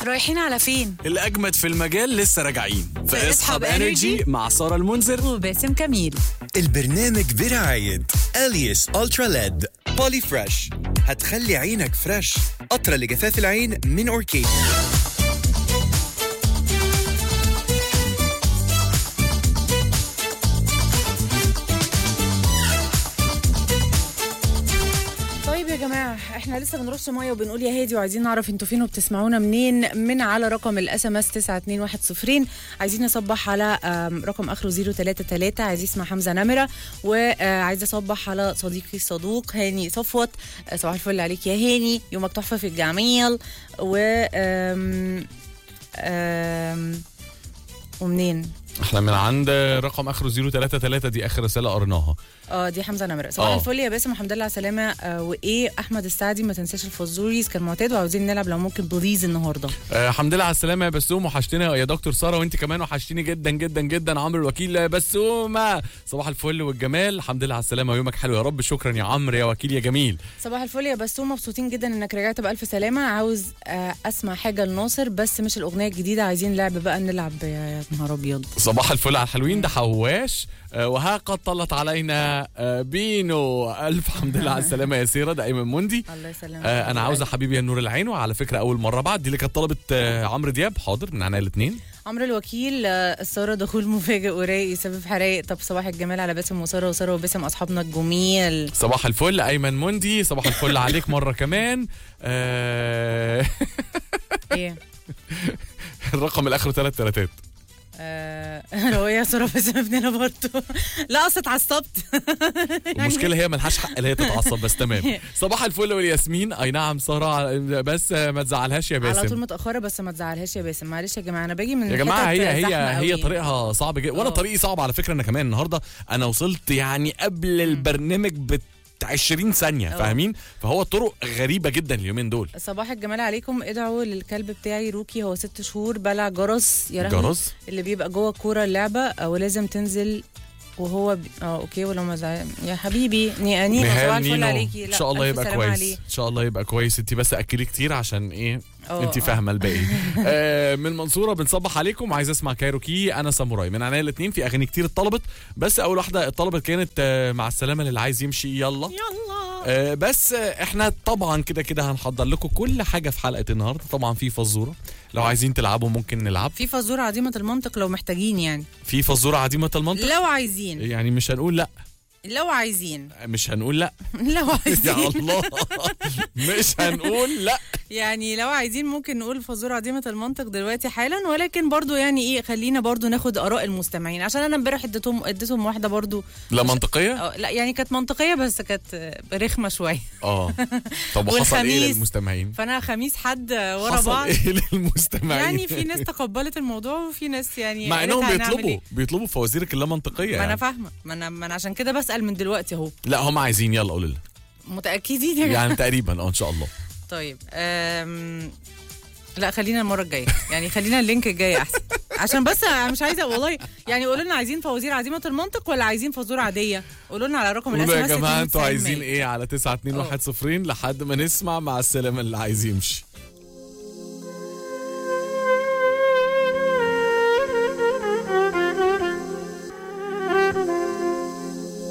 رايحين على فين؟ الأجمد في المجال لسه راجعين في اصحاب انرجي مع سارة المنذر وباسم كميل. البرنامج برعاية أليس ألترا ليد بولي فريش، هتخلي عينك فريش. قطرة لجفاف العين من أوركيد. يا جماعة احنا لسه بنرش ميه وبنقول يا هادي، وعايزين نعرف انتوا فين وبتسمعونا منين. من على رقم الاس ام اس 92110. عايزين نصبح على رقم اخره 033. عايز يسمع حمزة نمرة، وعايزه اصبح على صديقي الصدوق هاني صفوت. صباح الفل عليك يا هاني، يومك تحفة في الجميل. ومنين؟ احنا من عند رقم اخره 033، دي اخر رساله قرناها. دي حمزة نمرة. صباح الفل يا باسم والحمد لله على السلامه. وايه احمد السعدي، ما تنساش الفزوريز كان معتاد، وعاوزين نلعب لو ممكن بليز النهارده. الحمد لله على السلامه يا بسوم، وحشتنا يا دكتور ساره، وانت كمان وحشتيني جدا جدا جدا. عمرو الوكيل بسومه، صباح الفل والجمال، الحمد لله على السلامه ويومك حلو يا رب. شكرا يا عمرو يا وكيل يا جميل. صباح الفل يا بسوم، مبسوطين جدا انك رجعت بالف سلامه. عاوز اسمع حاجه لناصر بس مش الاغنيه الجديده، عايزين لعب بقى نلعب يا نهار ابيض. صباح الفل على الحلوين، ده حواش وها قد طلت علينا بينو. الف حمد لله على السلامه يا سيره، ده ايمن مندي. الله يسلمك. انا عاوزه حبيبي يا نور العين، وعلى فكره اول مره بعد دي اللي كانت طلبت عمرو دياب. حاضر من عنا الاثنين. عمرو الوكيل الساره دخول مفاجئ ورايق يسبب حرايق. طب صباح الجمال على باسم وساره، وساره وباسم اصحابنا الجميل. صباح الفل ايمن مندي، صباح الفل عليك مره كمان. ايه الرقم الاخر 3 رؤية سارة باسم ابننا برضه. لا اصل اتعصبت. المشكله هي ملهاش حق اللي هي تتعصب، بس تمام. صباح الفل والياسمين. اي نعم ساره، بس ما تزعلهاش يا باسم. على طول متاخره بس ما تزعلهاش يا باسم. معلش يا جماعه، انا باجي من يا جماعه هي قوي. طريقها صعب جدا، وانا طريقي صعب على فكره. انا كمان النهارده انا وصلت يعني قبل البرنامج 20 ثانية فاهمين؟ فهو طرق غريبة جدا اليومين دول. صباح الجمال عليكم. ادعوا للكلب بتاعي روكي، هو 6 شهور بلع جرس يا رهي. جرس اللي بيبقى جوه الكورة اللعبة ولازم تنزل وهو اوكي ولو ما زعل يا حبيبي نينو. صباح الفل عليكي. ان شاء الله يبقى كويس، ان شاء الله يبقى كويس. انت بس اكلي كتير عشان ايه انت فاهمه الباقي. من المنصوره بنصبح عليكم. عايز اسمع كايروكي انا ساموراي من عينيا الاثنين. في اغاني كتير اتطلبت، بس اول واحده اتطلبت كانت مع السلامه للي عايز يمشي يلا يلا. بس احنا طبعا كده هنحضر لكم كل حاجه في حلقه النهارده. طبعا في فزوره لو عايزين تلعبوا ممكن نلعب. في فزوره عديمه المنطق لو محتاجين، يعني في فزوره عديمه المنطق لو عايزين، يعني مش هنقول لا. لو عايزين مش هنقول لا. لو عايزين يا الله مش هنقول لا. يعني لو عايزين ممكن نقول فزوره عديمه المنطق دلوقتي حالا، ولكن برضو يعني ايه خلينا برضو ناخد اراء المستمعين، عشان انا امبارح اديتهم واحده برضو لا منطقيه. لا يعني كانت منطقيه بس كانت رخمه شويه. طب وحصل ايه للمستمعين؟ فانا خميس حد ورا حصل بعض ايه للمستمعين؟ يعني في ناس تقبلت الموضوع وفي ناس يعني مع انهم بيطلبوا فوازيرك اللا منطقيه. ما انا فاهمه، ما انا عشان كده بسال من دلوقتي اهو. لا هم عايزين يلا قولوا لنا. متاكدين يا جماعه؟ يعني تقريبا ان شاء الله. طيب لا خلينا المره الجايه، يعني خلينا اللينك الجاي احسن، عشان بس مش عايزه والله. يعني قولوا لنا عايزين فوازير عديمه المنطق ولا عايزين فزوره عاديه؟ قولوا لنا على رقم الاسم. يا جماعه انتوا عايزين ايه على 92110 لحد ما نسمع مع السلامه اللي عايز يمشي.